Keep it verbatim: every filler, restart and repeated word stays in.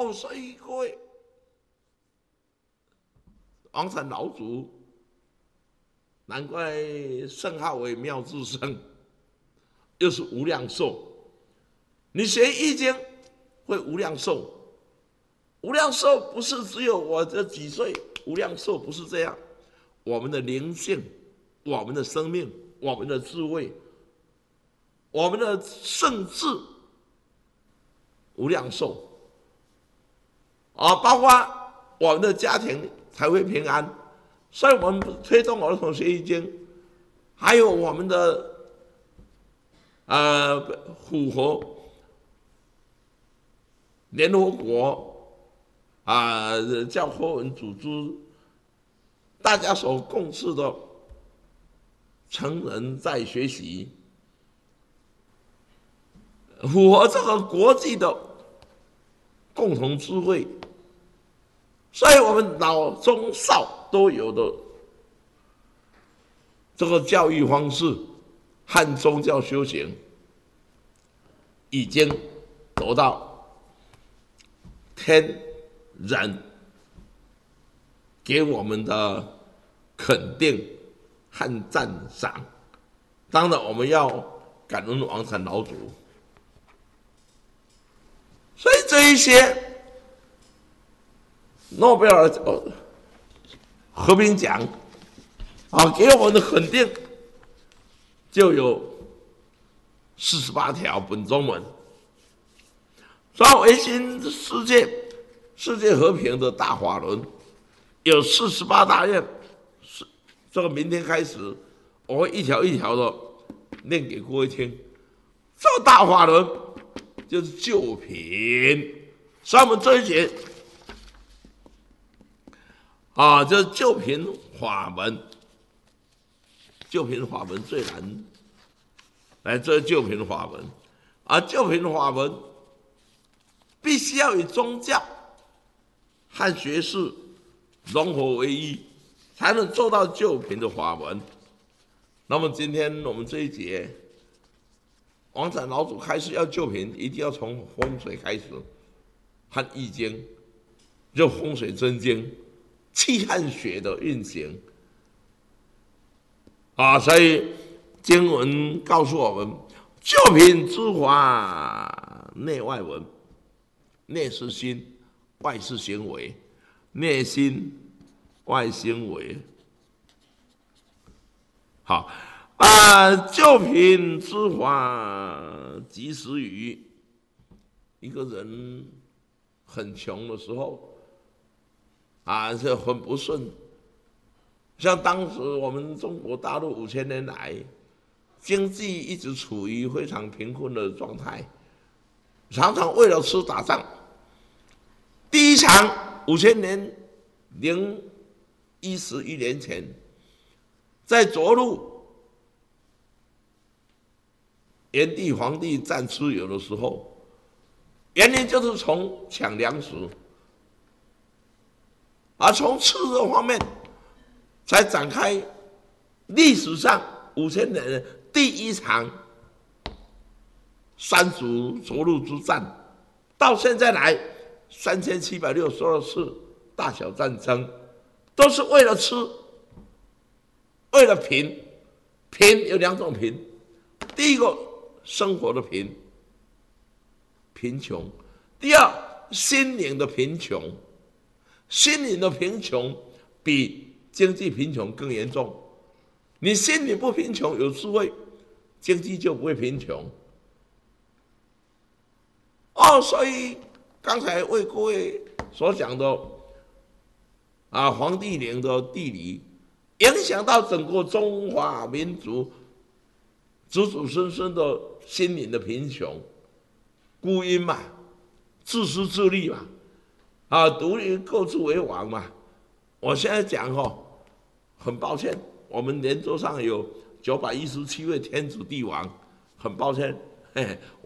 哦，所以各位，王禅老祖，难怪圣号为妙智圣，又是无量寿。你学易经会无量寿，无量寿不是只有我这几岁，无量寿不是这样。我们的灵性，我们的生命，我们的智慧，我们的圣智，无量寿啊，包括我们的家庭才会平安。所以我们推动儿童学易经，还有我们的呃符合联合国啊、呃、教科文组织大家所共识的成人在学习，符合这个国际的共同智慧，所以我们老中少都有的这个教育方式和宗教修行，已经得到天人给我们的肯定和赞赏。当然，我们要感恩王禅老祖。所以这一些诺贝尔和平奖啊，给我们的肯定就有四十八条本中文。所以维新世界世界和平的大法轮有四十八大愿，这个明天开始我会一条一条的念给各位听。这个大法轮就是救贫，所以我们这一节啊，就是救贫法门。救贫法门最难，来，这是救贫法门，而救贫法门必须要以宗教和学士融合为一，才能做到救贫的法门。那么今天我们这一节，王禅老祖开始要救贫，一定要从风水开始，和易经，就风水真经，气和血的运行。啊，所以经文告诉我们，救贫之法内外文，内是心，外是行为，内心外行为。好啊，救贫之法即时于一个人很穷的时候啊，这很不顺。像当时我们中国大陆五千年来，经济一直处于非常贫困的状态，常常为了吃打仗。第一场五千年零一十一年前，在涿鹿炎帝皇帝战蚩尤的时候，原因就是从抢粮食，而从吃的方面，才展开历史上五千年的第一场三蜀涿鹿之战，到现在来三千七百六十二次大小战争，都是为了吃，为了贫。贫有两种贫，第一个生活的贫，贫穷；第二心灵的贫穷。心灵的贫穷比经济贫穷更严重。你心里不贫穷，有智慧，经济就不会贫穷。哦，所以刚才为各位所讲的啊，黄帝陵的地理，影响到整个中华民族子子孙孙的心灵的贫穷。孤阴嘛，自私自利嘛，啊，独立各自为王嘛。我现在讲哦，很抱歉，我们连桌上有九百一十七位天子帝王，很抱歉，嘿嘿。